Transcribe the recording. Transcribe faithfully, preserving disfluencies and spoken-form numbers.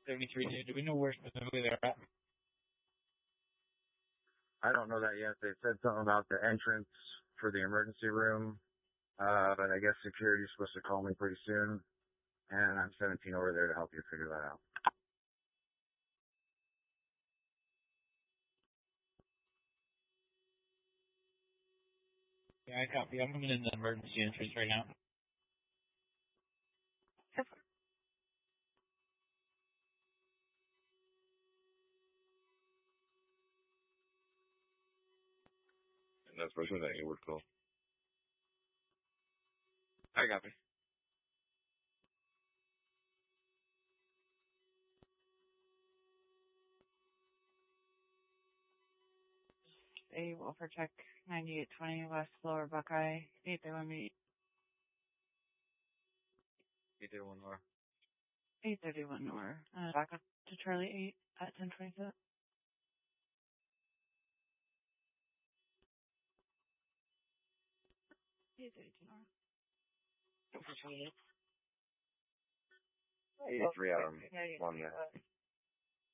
seventy-three, dude. Do we know where specifically they're at? I don't know that yet. They said something about the entrance for the emergency room, uh, but I guess security's supposed to call me pretty soon, and I'm seventeen over there to help you figure that out. Yeah, I copy. I'm coming in the emergency entrance right now. And that's for sure that you would call. I copy. A Wolfer check ninety-eight twenty West Lower Buckeye eight thirty-one meet. eight thirty-one Nora. eight thirty-one Nora. Uh, back up to Charlie eight at ten twenty-seven. eight thirty-two Nora. eighty-three Adam. One there.